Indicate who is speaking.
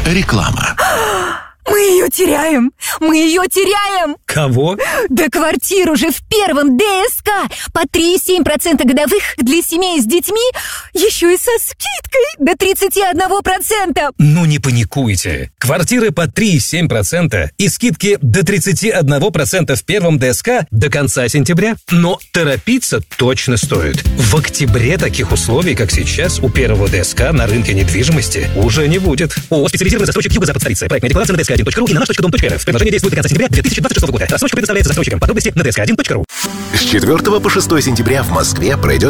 Speaker 1: Реклама.
Speaker 2: Мы ее теряем! Мы ее теряем!
Speaker 3: Кого?
Speaker 2: Да квартиру же в первом ДСК! По 3,7% годовых для семей с детьми, еще и со скидкой до 31%!
Speaker 3: Ну не паникуйте. Квартиры по 3,7% и скидки до 31% в первом ДСК до конца сентября. Но торопиться точно стоит. В октябре таких условий, как сейчас, у первого ДСК на рынке недвижимости уже не будет. ООО «Специализированный застройщик Юго-Запад столицы». Проектная декларация на dsк1.ru и на наш.дом.рф. Предложение действует до конца сентября 2026 года. Рассрочка предоставляется застройщикам. Подробности на dsk1.ru.
Speaker 1: С 4 по 6 сентября в Москве пройдет